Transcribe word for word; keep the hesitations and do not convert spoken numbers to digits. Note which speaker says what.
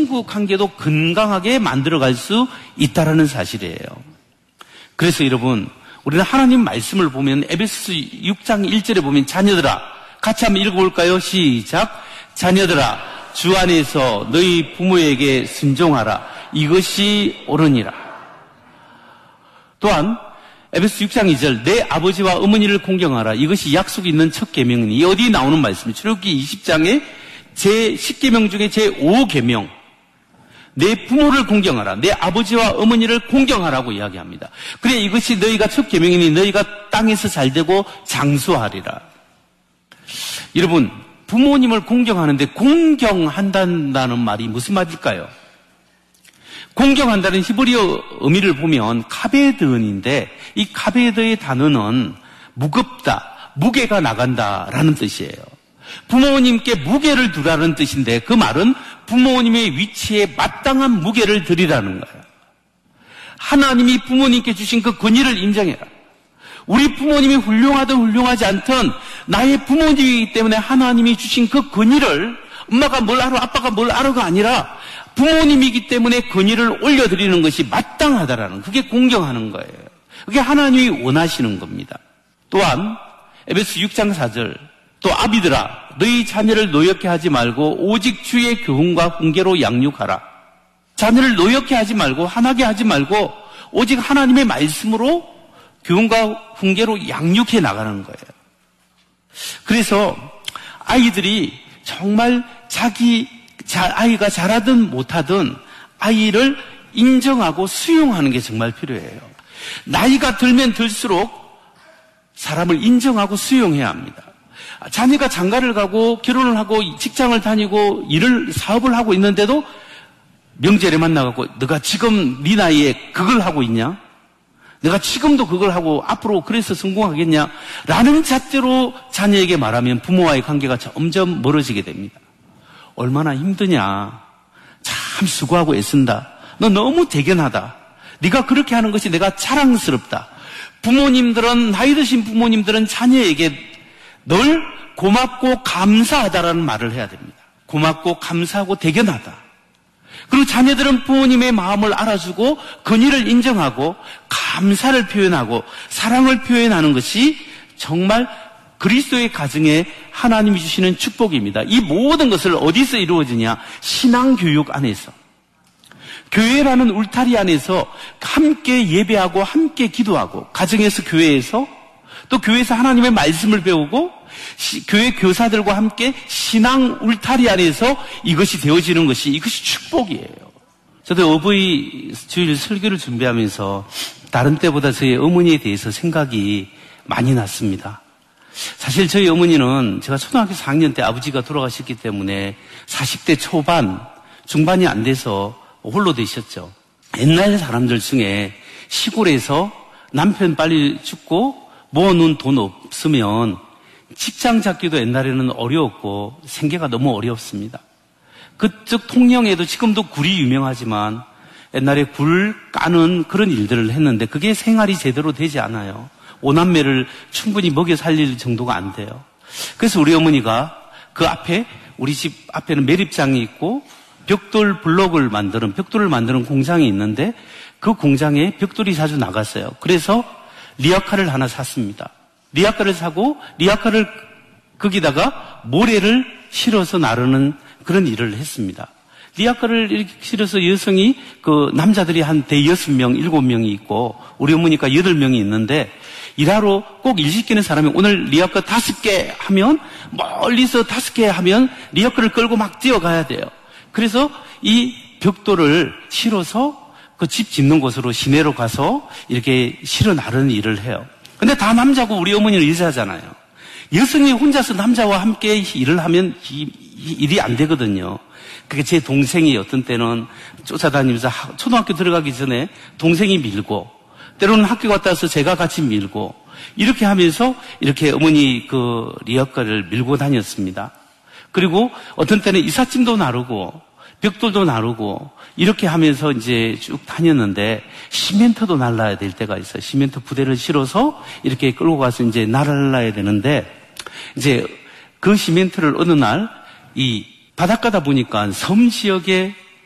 Speaker 1: 친구 관계도 건강하게 만들어갈 수 있다라는 사실이에요. 그래서 여러분, 우리는 하나님 말씀을 보면 에베소서 육 장 일 절에 보면 자녀들아, 같이 한번 읽어볼까요? 시작. 자녀들아, 주 안에서 너희 부모에게 순종하라. 이것이 옳으니라. 또한 에베소 육 장 이 절, 내 아버지와 어머니를 공경하라. 이것이 약속이 있는 첫 계명이니. 이 어디 나오는 말씀이 출애굽기 이십 장의 제십 계명 중에 제오 계명. 내 부모를 공경하라. 내 아버지와 어머니를 공경하라고 이야기합니다. 그래, 이것이 너희가 첫 계명이니 너희가 땅에서 잘되고 장수하리라. 여러분, 부모님을 공경하는데 공경한다는 말이 무슨 말일까요? 공경한다는 히브리어 의미를 보면 카베드인데, 이 카베드의 단어는 무겁다, 무게가 나간다라는 뜻이에요. 부모님께 무게를 두라는 뜻인데, 그 말은 부모님의 위치에 마땅한 무게를 드리라는 거예요. 하나님이 부모님께 주신 그 권위를 인정해라. 우리 부모님이 훌륭하든 훌륭하지 않든 나의 부모님이기 때문에 하나님이 주신 그 권위를, 엄마가 뭘 알아, 아빠가 뭘 알아가 아니라 부모님이기 때문에 권위를 올려드리는 것이 마땅하다라는, 그게 공경하는 거예요. 그게 하나님이 원하시는 겁니다. 또한 에베소 육 장 사 절, 또 아비들아, 너희 자녀를 노엽게 하지 말고 오직 주의 교훈과 훈계로 양육하라. 자녀를 노엽게 하지 말고, 화나게 하지 말고 오직 하나님의 말씀으로 교훈과 훈계로 양육해 나가는 거예요. 그래서 아이들이 정말 자기 아이가 잘하든 못하든 아이를 인정하고 수용하는 게 정말 필요해요. 나이가 들면 들수록 사람을 인정하고 수용해야 합니다. 자녀가 장가를 가고 결혼을 하고 직장을 다니고 일을 사업을 하고 있는데도 명절에 만나갖고 너가 지금 네 나이에 그걸 하고 있냐? 내가 지금도 그걸 하고 앞으로 그래서 성공하겠냐? 라는 잣대로 자녀에게 말하면 부모와의 관계가 점점 멀어지게 됩니다. 얼마나 힘드냐? 참 수고하고 애쓴다. 너 너무 대견하다. 네가 그렇게 하는 것이 내가 자랑스럽다. 부모님들은, 나이 드신 부모님들은 자녀에게 늘 고맙고 감사하다라는 말을 해야 됩니다. 고맙고 감사하고 대견하다. 그리고 자녀들은 부모님의 마음을 알아주고 권위를 인정하고 감사를 표현하고 사랑을 표현하는 것이 정말 그리스도의 가정에 하나님이 주시는 축복입니다. 이 모든 것을 어디서 이루어지냐? 신앙교육 안에서. 교회라는 울타리 안에서 함께 예배하고 함께 기도하고, 가정에서 교회에서, 또 교회에서 하나님의 말씀을 배우고 시, 교회 교사들과 함께 신앙 울타리 안에서 이것이 되어지는 것이, 이것이 축복이에요. 저도 어버이 주일 설교를 준비하면서 다른 때보다 저희 어머니에 대해서 생각이 많이 났습니다. 사실 저희 어머니는 제가 초등학교 사 학년 때 아버지가 돌아가셨기 때문에 사십 대 초반, 중반이 안 돼서 홀로 되셨죠. 옛날 사람들 중에 시골에서 남편 빨리 죽고 모아놓은 돈 없으면 직장 잡기도 옛날에는 어려웠고 생계가 너무 어려웠습니다. 그쪽 통영에도 지금도 굴이 유명하지만 옛날에 굴 까는 그런 일들을 했는데 그게 생활이 제대로 되지 않아요. 오남매를 충분히 먹여 살릴 정도가 안 돼요. 그래서 우리 어머니가 그 앞에, 우리 집 앞에는 매립장이 있고 벽돌 블록을 만드는, 벽돌을 만드는 공장이 있는데 그 공장에 벽돌이 자주 나갔어요. 그래서 리아카를 하나 샀습니다. 리아카를 사고 리아카를 거기다가 모래를 실어서 나르는 그런 일을 했습니다. 리아카를 이렇게 실어서 여성이, 그 남자들이 한 대여섯 명, 일곱 명이 있고 우리 어머니가 여덟 명이 있는데 일하러 꼭 일 시키는 사람이 오늘 리아카 다섯 개 하면 멀리서 다섯 개 하면 리아카를 끌고 막 뛰어가야 돼요. 그래서 이 벽돌을 실어서 그 집 짓는 곳으로 시내로 가서 이렇게 실어 나르는 일을 해요. 근데 다 남자고 우리 어머니는 여자잖아요. 여성이 혼자서 남자와 함께 일을 하면 이, 이 일이 안 되거든요. 그게 제 동생이 어떤 때는 쫓아다니면서 초등학교 들어가기 전에 동생이 밀고, 때로는 학교 갔다 와서 제가 같이 밀고, 이렇게 하면서 이렇게 어머니 그 리어카를 밀고 다녔습니다. 그리고 어떤 때는 이삿짐도 나르고 벽돌도 나르고 이렇게 하면서 이제 쭉 다녔는데 시멘트도 날라야 될 때가 있어요. 시멘트 부대를 실어서 이렇게 끌고 가서 이제 날라야 되는데 이제 그 시멘트를 어느 날 이 바닷가다 보니까 섬 지역에